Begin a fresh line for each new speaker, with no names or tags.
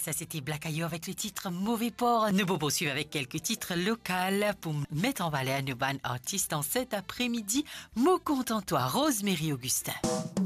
ça c'était Black Ayo avec le titre Mauvais Port. Nous allons poursuivre avec quelques titres locaux pour mettre en valeur nos bandes artistes en cet après-midi. Mot content toi, Rosemary Augustin.